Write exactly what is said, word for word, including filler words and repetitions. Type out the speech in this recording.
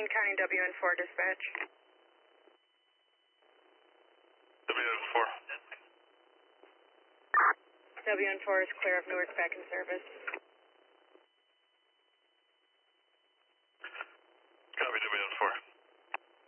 King County W N four dispatch. W N four. W N four is clear of Newark back in service.